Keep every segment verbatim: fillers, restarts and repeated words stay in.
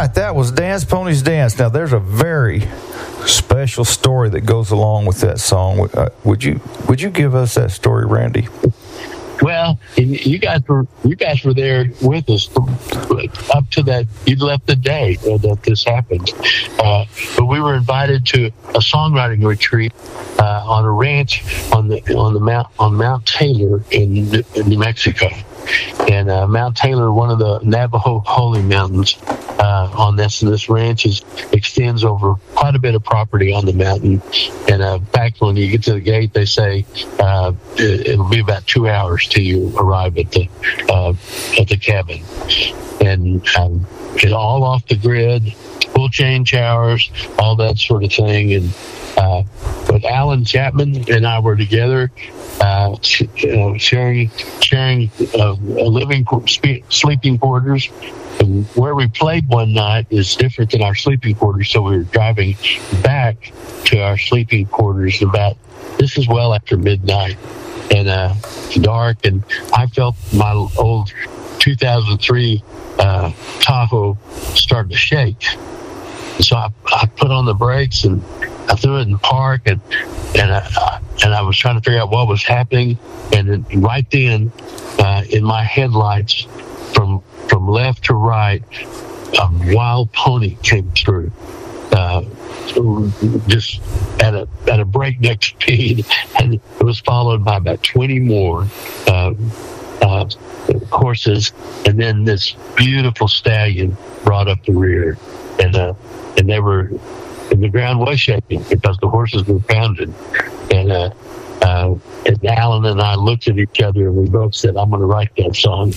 right, that was Dance Ponies Dance. Now, there's a very special story that goes along with that song. Uh, would you would you give us that story, Randy? Well, you guys were you guys were there with us up to that. You left the day that this happened, uh, but we were invited to a songwriting retreat uh, on a ranch on the on the Mount on Mount Taylor in, in New Mexico. And uh, Mount Taylor, one of the Navajo holy mountains uh, on this, and this ranch is, extends over quite a bit of property on the mountain. And uh, back when you get to the gate, they say uh, it, it'll be about two hours till you arrive at the uh, at the cabin. And um, it's all off the grid, full change hours, all that sort of thing. And uh, but Alan Chapman and I were together. Uh, uh, sharing sharing uh, a living sleeping quarters. And where we played one night is different than our sleeping quarters, so we were driving back to our sleeping quarters about, this is well after midnight, and uh, it's dark, and I felt my old two thousand three uh, Tahoe starting to shake. So I, I put on the brakes and I threw it in the park, and and I, and I was trying to figure out what was happening. And then right then, uh, in my headlights, from from left to right, a wild pony came through, uh, just at a at a breakneck speed, and it was followed by about twenty more uh, uh, horses, and then this beautiful stallion brought up the rear, and uh, and they were. And the ground was shaking because the horses were pounded. And, uh, uh, and Alan and I looked at each other and we both said, I'm going to write that song.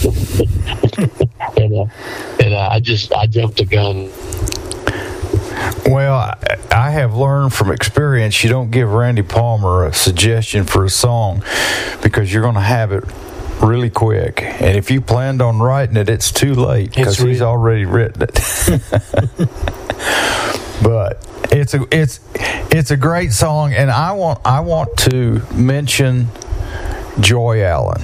and uh, and uh, I just, I jumped the gun. Well, I have learned from experience, you don't give Randy Palmer a suggestion for a song because you're going to have it really quick. And if you planned on writing it, it's too late because he's already written it. But it's a it's it's a great song, and I want I want to mention Joy Allen.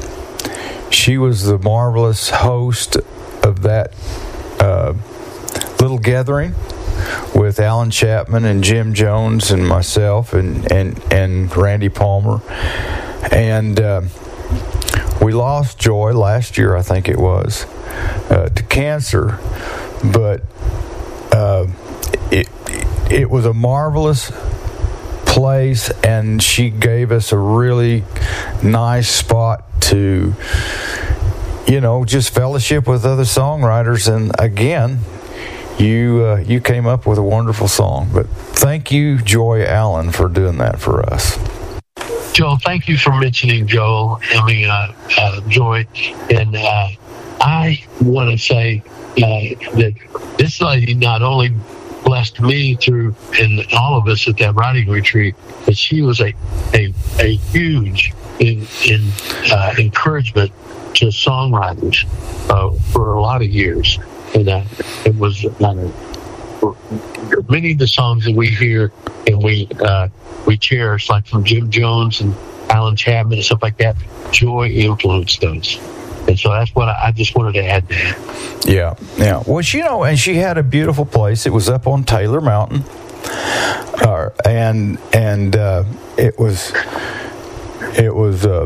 She was the marvelous host of that uh, little gathering with Alan Chapman and Jim Jones and myself and and, and Randy Palmer, and uh, we lost Joy last year, I think it was, uh, to cancer, but. Uh, It, it was a marvelous place, and she gave us a really nice spot to, you know, just fellowship with other songwriters. And again, you uh, you came up with a wonderful song. But thank you, Joy Allen, for doing that for us. Joel, thank you for mentioning Joel. I mean, uh, uh, Joy, and uh, I want to say uh, that this lady not only blessed me through, and all of us at that writing retreat, but she was a a, a huge in, in uh, encouragement to songwriters uh, for a lot of years. And uh, it was uh, many of the songs that we hear and we uh, we cherish, like from Jim Jones and Alan Chapman and stuff like that. Joy influenced those. And so that's what I, I just wanted to add there. Yeah, yeah. Well, you know, and she had a beautiful place. It was up on Taylor Mountain, uh, and and uh, it was it was uh,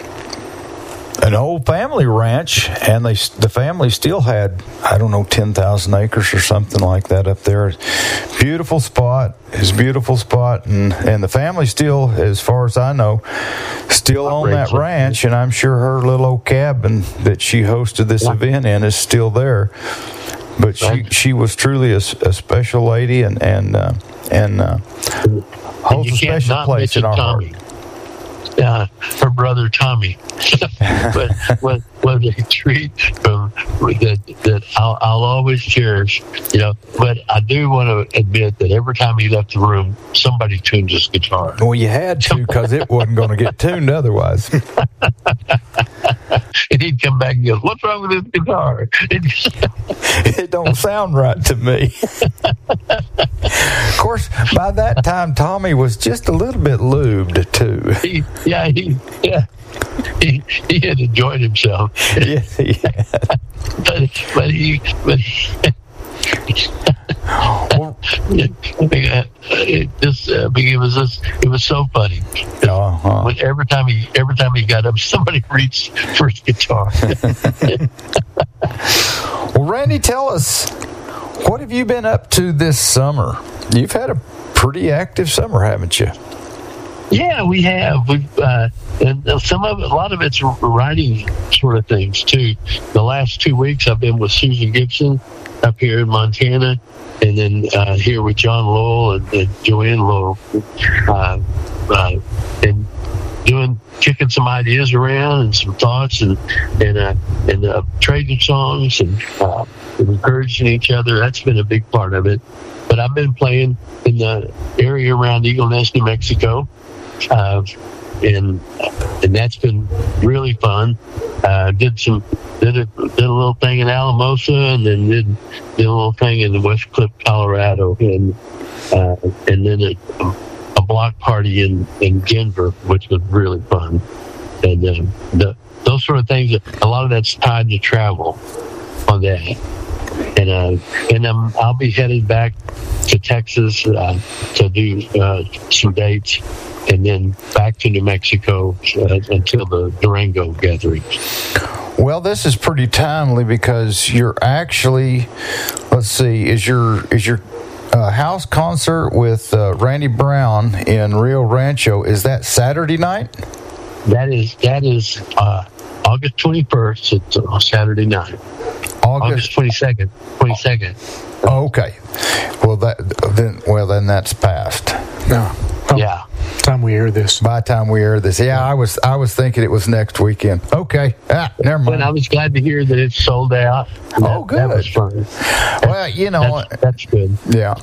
an old family ranch, and they the family still had, I don't know, ten thousand acres or something like that up there. Beautiful spot. It's a beautiful spot, and and the family still, as far as I know, still own that ranch, and I'm sure her little old cabin that she hosted this yeah. event in is still there. But she, she was truly a, a special lady, and and uh, and uh, holds a special place in our Tommy. heart. Uh, her brother Tommy, but was was a treat um, that that I'll, I'll always cherish. You know, but I do want to admit that every time he left the room, somebody tuned his guitar. Well, you had to, because it wasn't going to get tuned otherwise. And he'd come back and go, "What's wrong with this guitar?" It don't sound right to me. Of course, by that time, Tommy was just a little bit lubed too. He, yeah, he, yeah, he, he had enjoyed himself. Yes, he had. but but he but he, Well, it, it, it, just, uh, it was just, it was so funny. Uh-huh. When every time he every time he got up, somebody reached for his guitar. Well, Randy, tell us, what have you been up to this summer? You've had a pretty active summer, haven't you? Yeah, we have. We've uh, and some of it, a lot of it's writing sort of things too. The last two weeks, I've been with Susan Gibson up here in Montana, and then uh, here with John Lowell and, and Joanne Lowell, uh, uh, and doing kicking some ideas around and some thoughts and and uh, and uh, trading songs and, uh, and encouraging each other. That's been a big part of it. But I've been playing in the area around Eagle Nest, New Mexico, uh, and and that's been really fun. Uh, did some did a did a little thing in Alamosa, and then did did a little thing in West Cliff, Colorado, and uh, and then a, a block party in, in Denver, which was really fun. And uh, the, those sort of things. A lot of that's tied to travel on that. And uh, and um, I'll be headed back to Texas uh, to do uh, some dates, and then back to New Mexico uh, until the Durango gathering. Well, this is pretty timely because you're actually, let's see, is your is your uh, house concert with uh, Randy Brown in Rio Rancho, is that Saturday night? That is that is uh, August twenty-first. It's uh, Saturday night. August twenty-second. twenty-second. Oh, okay. Well, that then. Well, then that's passed. No. Oh, yeah. Time we air this. By the time we air this, yeah, I was I was thinking it was next weekend. Okay. Ah, never mind. But I was glad to hear that it's sold out. Oh, that, good. That was fun. Well, you know, that's, that's good. Yeah.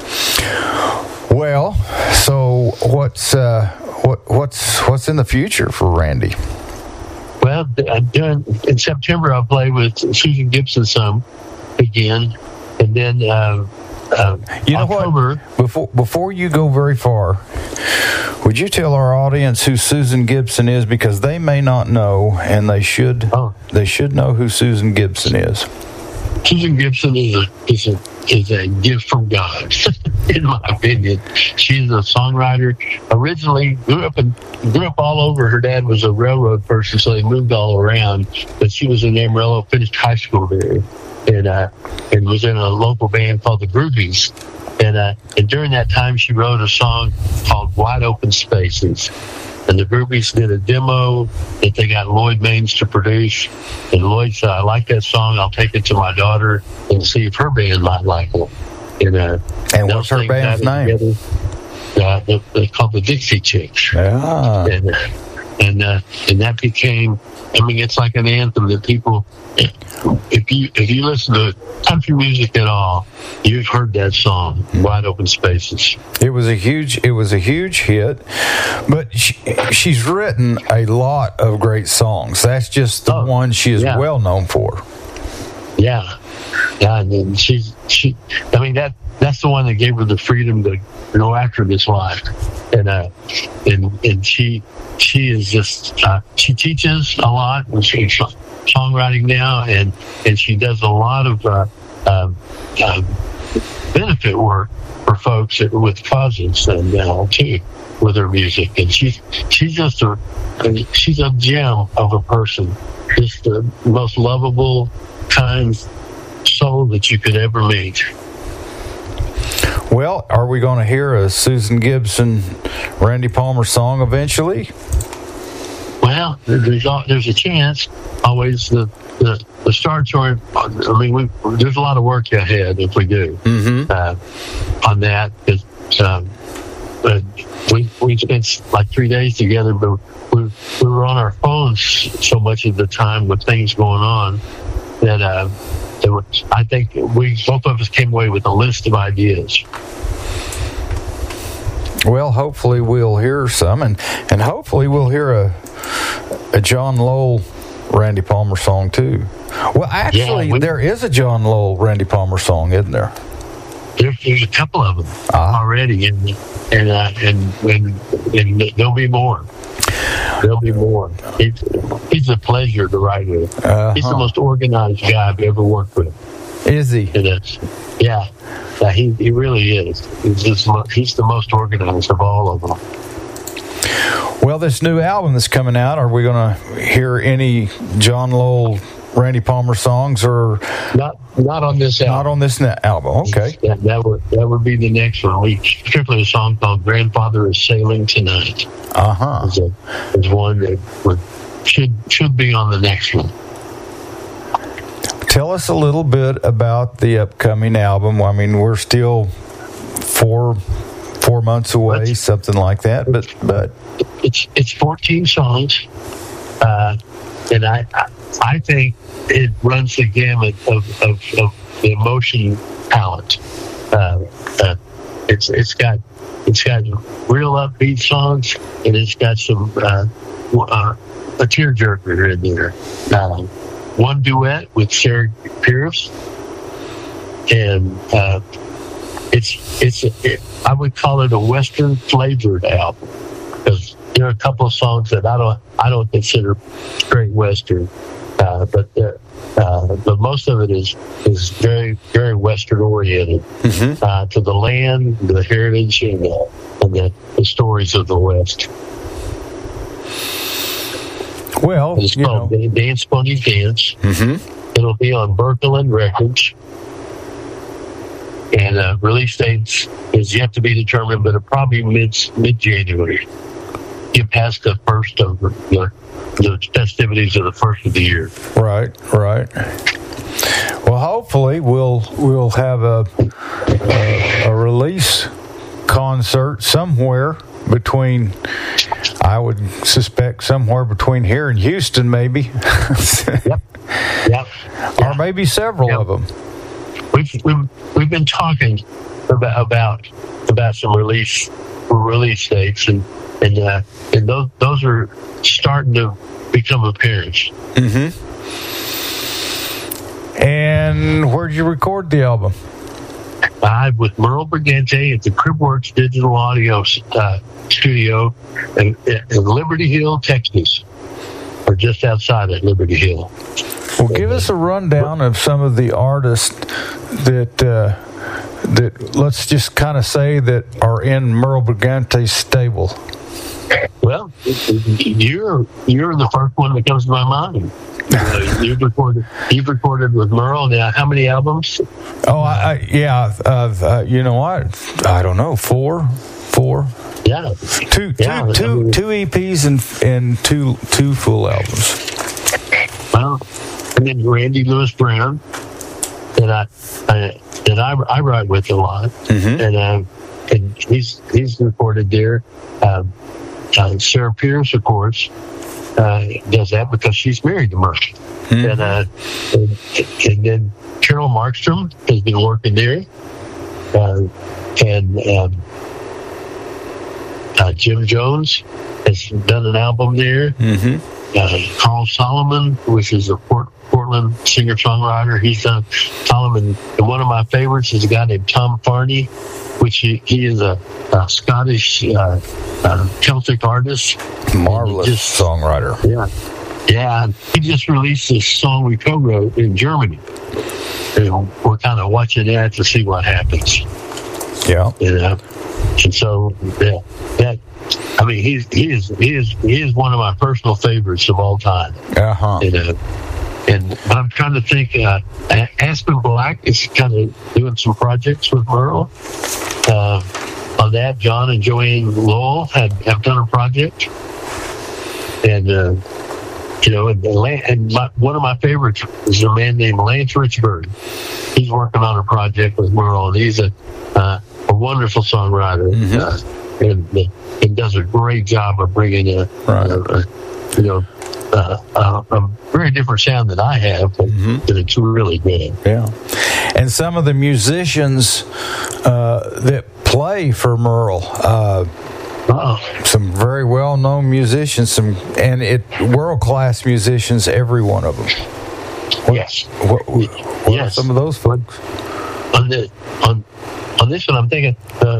Well, so what's uh, what what's what's in the future for Randy? Well, I'm doing, in September, I'll play with Susan Gibson some again. And then uh, uh, you know October, what? Before, before you go very far, would you tell our audience who Susan Gibson is? Because they may not know, and they should oh. they should know who Susan Gibson is. Susan Gibson is a, is a, is a gift from God, in my opinion. She's a songwriter. Originally grew up in, grew up all over. Her dad was a railroad person, so they moved all around. But she was in Amarillo, finished high school there, and uh, and was in a local band called the Groupies. And uh, and during that time, she wrote a song called "Wide Open Spaces." And the Groupies did a demo that they got Lloyd Maines to produce. And Lloyd said, I like that song. I'll take it to my daughter and see if her band might like it. And, uh, and what's her band's name? Together, uh, they're, they're called the Dixie Chicks. Yeah. And, uh, and, uh, and that became, I mean, it's like an anthem that people, if you if you listen to country music at all, you've heard that song, Wide Open Spaces. It was a huge it was a huge hit, but she, she's written a lot of great songs. That's just the oh, one she is yeah. well known for. Yeah, yeah, and she's she. I mean that that's the one that gave her the freedom to go after this life, and uh, and and she she is just uh, she teaches a lot, and she's songwriting now, and and she does a lot of uh, uh, uh, benefit work for folks with causes and uh, too with her music, and she's she's just a she's a gem of a person, just the most lovable, kind soul that you could ever meet. Well, are we going to hear a Susan Gibson, Randy Palmer song eventually? Well, there's there's a chance. Always the the, the starts aren't. I mean, we, there's a lot of work ahead if we do mm-hmm. uh, on that. Because um, uh, we we spent like three days together, but we we were on our phones so much of the time with things going on that uh, there were, I think we both of us came away with a list of ideas. Well, hopefully we'll hear some, and, and hopefully we'll hear a a John Lowell Randy Palmer song too. Well, actually, yeah, we, there is a John Lowell Randy Palmer song, isn't there? there there's a couple of them ah. already, and and, uh, and and and there'll be more. There'll be more. He's, he's a pleasure to write with. Uh-huh. He's the most organized guy I've ever worked with. Is he? And it's, yeah, yeah, he he really is. He's just, mo- he's the most organized of all of them. Well, this new album that's coming out, are we going to hear any John Lowell, Randy Palmer songs, or Not not on this album. not on this na- album? Okay. That, that would that would be the next one. We strictly a song called "Grandfather is Sailing Tonight." Uh huh. Is, a, is one that would, should should be on the next one. Tell us a little bit about the upcoming album. I mean, we're still four four months away, Let's- something like that. But but It's it's fourteen songs, uh, and I, I I think it runs the gamut of, of, of the emotion palette. Uh, uh, it's it's got it's got real upbeat songs, and it's got some uh, uh, a tearjerker in there. Uh, one duet with Sarah Pierce, and uh, it's it's it, I would call it a Western flavored album, because there are a couple of songs that I don't I don't consider straight Western, uh, but uh, uh, but most of it is is very very Western oriented, mm-hmm. uh, to the land, the heritage, and the, and the, the stories of the West. well, It's you called know, Dance Bunny Dance. mm-hmm. It'll be on Berkeley Records. And uh, release dates is yet to be determined, but it'll probably mid mid January. Get past the first of the, the festivities of the first of the year. Right, right. Well, hopefully we'll we'll have a a, a release concert somewhere between. I would suspect somewhere between here and Houston, maybe. Yep. Yep. Or maybe several Yep. of them. We've, we've we've been talking about about about some release release dates, and and uh, and those those are starting to become apparent. Mm-hmm. And where'd you record the album? I with Merle Brigante at the Cribworks Digital Audio uh, Studio in, in Liberty Hill, Texas, or just outside of Liberty Hill. Well, give us a rundown of some of the artists that uh, that let's just kind of say that are in Merle Brigante's stable. Well, you're you're the first one that comes to my mind. Uh, you've recorded you've recorded with Merle now. How many albums? Oh, I, I yeah. Uh, uh, you know what? I don't know. Four, four, Yeah, two, Yeah, two, two, I mean- two E Ps and and two two full albums. well, and then Randy Lewis Brown, that I, I that I, I write with a lot, Mm-hmm. and um, and he's he's recorded there. Um, uh, Sarah Pierce, of course, uh, does that because she's married to Merle. Mm-hmm. And, uh, and, and then Carol Markstrom has been working there. Uh, and um, uh, Jim Jones has done an album there. Mm-hmm. Uh, Carl Solomon, which is a Port- Portland singer-songwriter, he's done Solomon. And one of my favorites is a guy named Tom Farney, which he, he is a, a Scottish uh, uh, Celtic artist. Marvelous Just- songwriter. Yeah. Yeah, he just released this song we co-wrote in Germany. And we're kind of watching that to see what happens. Yeah. You know? And so, yeah, that, I mean, he's, he is, he is, he is one of my personal favorites of all time. Uh huh. You know? And but I'm trying to think, uh, Aspen Black is kind of doing some projects with Merle. Uh, on that, John and Joanne Lowell have, have done a project. And, uh, you know, and, and my, one of my favorites is a man named Lance Richburg. He's working on a project with Merle, and he's a uh, a wonderful songwriter, Mm-hmm. uh, and, and does a great job of bringing a, Right. a, a you know, uh, a, a very different sound that I have, but, Mm-hmm. but it's really good. Yeah. And some of the musicians uh, that play for Merle, uh, Oh, some very well-known musicians, some and it world-class musicians, every one of them. yes. What, what Yes. are some of those folks? On the on on this one, I'm thinking uh,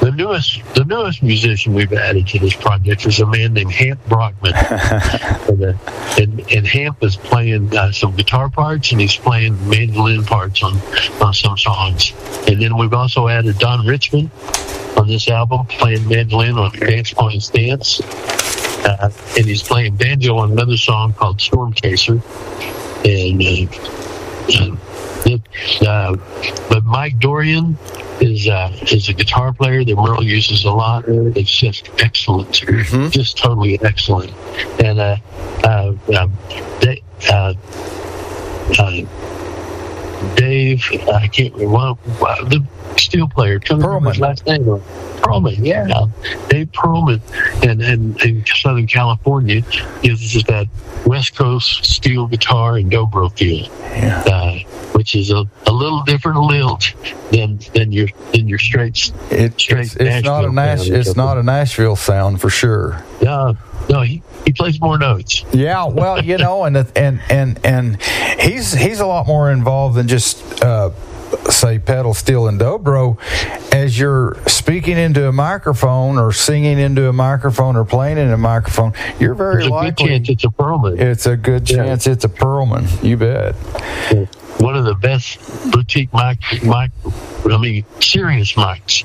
the newest the newest musician we've added to this project is a man named Hamp Brockman. and, uh, and, and Hamp is playing uh, some guitar parts, and he's playing mandolin parts on, on some songs. And then we've also added Don Richmond on this album, playing mandolin on Dance Points Dance. Uh, and he's playing banjo on another song called Storm Chaser. And uh, uh, but Mike Dorian is uh, is a guitar player that Merle uses a lot. It's just excellent, mm-hmm. just totally excellent. And uh, uh, uh, they, uh, uh, Dave, I can't remember well, the steel player. Perlman. His last name. Perlman, yeah. Dave Perlman in, in, in Southern California uses that West Coast steel guitar and dobro feel, yeah. uh, which is a, a little different lilt than than your than your straight it, straight. It's, it's not a Nash, It's not a Nashville sound for sure. No, no, he, he plays more notes. Yeah, well, you know, and and and and he's he's a lot more involved than just. Uh, say pedal steel and dobro. As you're speaking into a microphone or singing into a microphone or playing in a microphone, you're very There's a likely good chance it's a Perlman. It's a good chance yeah. it's a Perlman. You bet. One of the best boutique mic, mic I mean, serious mics